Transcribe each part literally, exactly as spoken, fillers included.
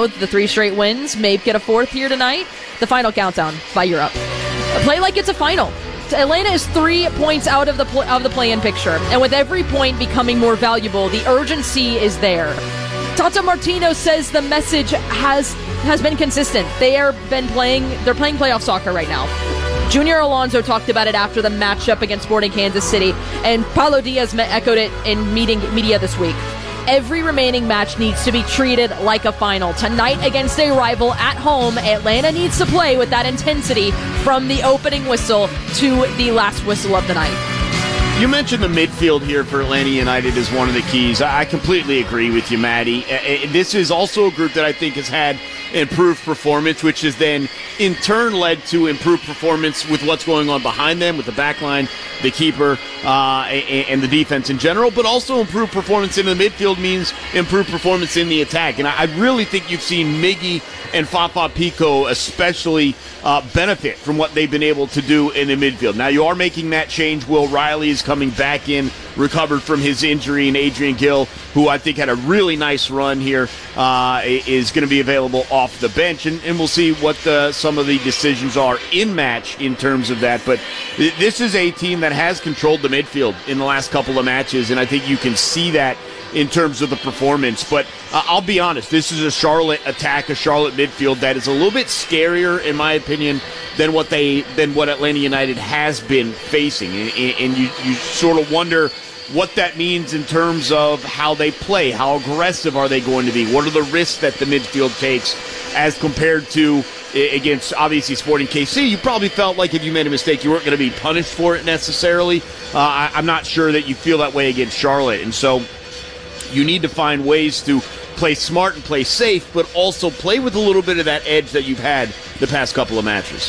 the three straight wins, maybe get a fourth here tonight. The final countdown by Europe. Play like it's a final. Atlanta is three points out of the pl- of the play-in picture, and with every point becoming more valuable, the urgency is there. Tata Martino says the message has has been consistent. They are been playing they're playing playoff soccer right now. Junior Alonso talked about it after the matchup against Sporting Kansas City, and Paulo Diaz echoed it in meeting media this week. Every remaining match needs to be treated like a final. Tonight against a rival at home, Atlanta needs to play with that intensity from the opening whistle to the last whistle of the night. You mentioned the midfield here for Atlanta United as one of the keys. I completely agree with you, Maddie. This is also a group that I think has had improved performance, which has then in turn led to improved performance with what's going on behind them, with the back line, the keeper, uh, and the defense in general, but also improved performance in the midfield means improved performance in the attack. And I really think you've seen Miggy and Fafa Pico especially uh, benefit from what they've been able to do in the midfield. Now, you are making that change. Will Riley is coming back in, recovered from his injury, and Adrian Gill, who I think had a really nice run here, uh, is going to be available off the bench, and, and we'll see what the, some of the decisions are in match in terms of that. But th- this is a team that has controlled the midfield in the last couple of matches, and I think you can see that in terms of the performance. But uh, I'll be honest, this is a Charlotte attack, a Charlotte midfield that is a little bit scarier, in my opinion, than what they than what Atlanta United has been facing, and, and you, you sort of wonder what that means in terms of how they play. How aggressive are they going to be? What are the risks that the midfield takes as compared to against, obviously, Sporting K C? You probably felt like if you made a mistake, you weren't going to be punished for it necessarily. Uh, I, I'm not sure that you feel that way against Charlotte. And so you need to find ways to play smart and play safe, but also play with a little bit of that edge that you've had the past couple of matches.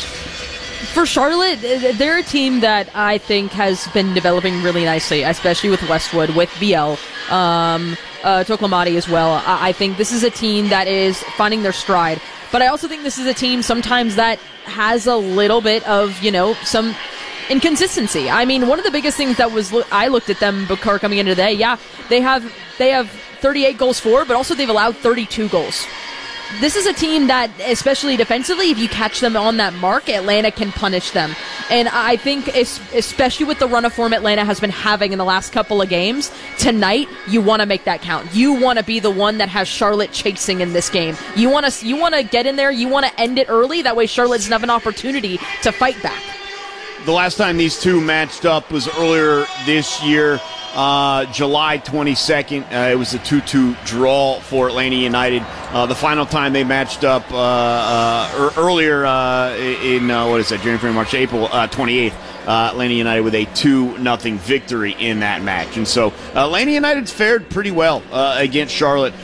For Charlotte, they're a team that I think has been developing really nicely, especially with Westwood, with B L, um, uh, Toklamati as well. I think this is a team that is finding their stride. But I also think this is a team sometimes that has a little bit of, you know, some inconsistency. I mean, one of the biggest things that was, I looked at them before coming into today, yeah, they have they have thirty-eight goals for, but also they've allowed thirty-two goals. This is a team that, especially defensively, if you catch them on that mark, Atlanta can punish them. And I think, especially with the run of form Atlanta has been having in the last couple of games, tonight, you want to make that count. You want to be the one that has Charlotte chasing in this game. You want to you want to get in there. You want to end it early. That way Charlotte doesn't have an opportunity to fight back. The last time these two matched up was earlier this year. Uh, July twenty-second, uh, it was a two two draw for Atlanta United. Uh, the final time they matched up uh, uh, earlier uh, in, uh, what is that, January, March, April uh, twenty-eighth, uh, Atlanta United with a two nothing victory in that match. And so uh, Atlanta United's fared pretty well uh, against Charlotte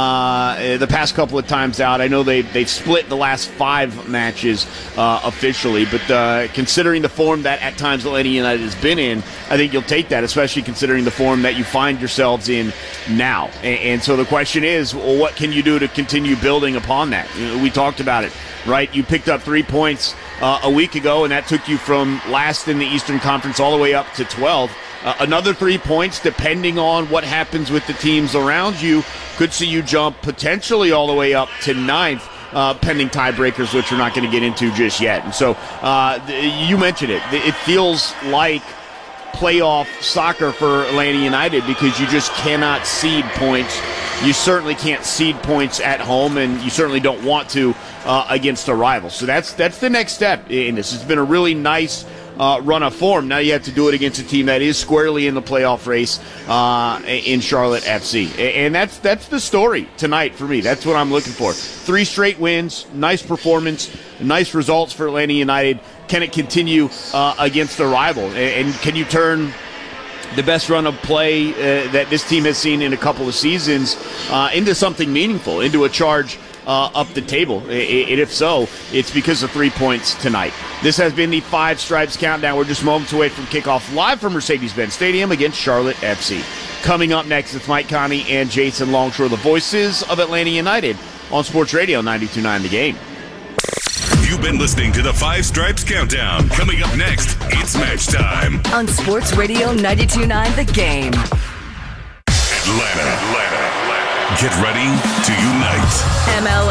uh, the past couple of times out. I know they, they've split the last five matches uh, officially, but uh, considering the form that at times Atlanta United has been in, I think you'll take that, especially considering the form that you find yourselves in now. And, and so the question is, well, what can you do to continue building upon that? You know, we talked about it, right? You picked up three points uh, a week ago, and that took you from last in the Eastern Conference all the way up to twelfth. Uh, another three points, depending on what happens with the teams around you, could see you jump potentially all the way up to ninth. Uh, pending tiebreakers, which we're not going to get into just yet. And so uh, you mentioned it. It feels like playoff soccer for Atlanta United because you just cannot cede points. You certainly can't cede points at home, and you certainly don't want to uh, against a rival. So that's that's the next step in this. It's been a really nice Uh, run of form. Now you have to do it against a team that is squarely in the playoff race uh, in Charlotte F C. And that's that's the story tonight for me. That's what I'm looking for. Three straight wins, nice performance, nice results for Atlanta United. Can it continue uh, against a rival? And can you turn the best run of play uh, that this team has seen in a couple of seasons uh, into something meaningful, into a charge Uh, up the table? And if so, it's because of three points tonight. This has been the Five Stripes Countdown. We're just moments away from kickoff live from Mercedes-Benz Stadium against Charlotte F C. Coming up next, it's Mike Connie and Jason Longshore, the voices of Atlanta United on Sports Radio ninety-two point nine The Game. You've been listening to the Five Stripes Countdown. Coming up next, it's match time on Sports Radio ninety-two point nine The Game. Atlanta, Atlanta, Atlanta. Get ready to unite. M L